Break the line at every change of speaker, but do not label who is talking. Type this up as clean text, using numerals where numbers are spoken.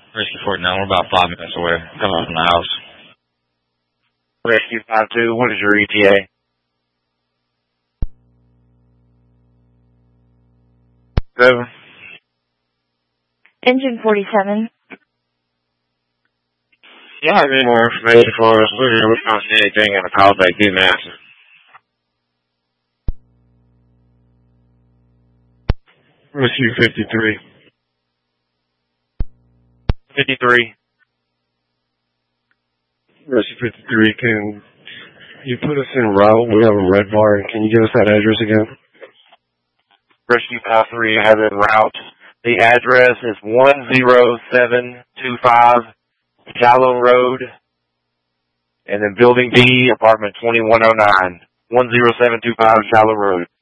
Rescue 49, we're about 5 minutes away. Coming from the house.
Rescue 52, what is your ETA? 7.
Engine 47.
Yeah, I have any more information for us? We don't see anything in the call back, didn't answer.
Rescue 53.
53.
Rescue 53, can you put us en route? We have a red bar. Can you give us that address again?
Rescue 53, I have it en route. The address is 10725 Shallow Road, and then Building D, apartment 2109, 10725 Shallow Road.